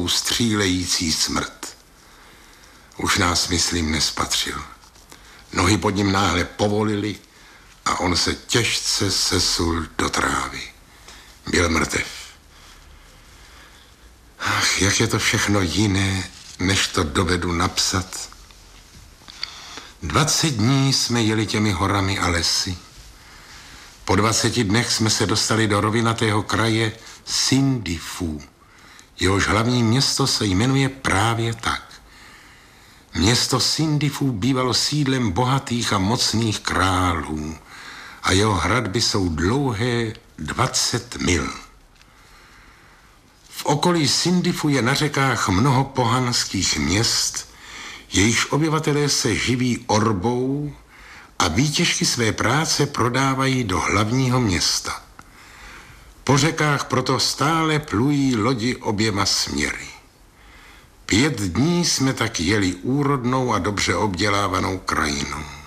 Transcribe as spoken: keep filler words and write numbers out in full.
svou střílející smrt. Už nás, myslím, nespatřil. Nohy pod ním náhle povolily a on se těžce sesul do trávy. Byl mrtev. Ach, jak je to všechno jiné, než to dovedu napsat. Dvacet dní jsme jeli těmi horami a lesy. Po dvaceti dnech jsme se dostali do rovinatého kraje Sindifů. Jehož hlavní město se jmenuje právě tak. Město Sindifů bývalo sídlem bohatých a mocných králů a jeho hradby jsou dlouhé dvacet mil. V okolí Sindifu je na řekách mnoho pohanských měst, jejichž obyvatelé se živí orbou a výtěžky své práce prodávají do hlavního města. Po řekách proto stále plují lodi oběma směry. Pět dní jsme tak jeli úrodnou a dobře obdělávanou krajinou.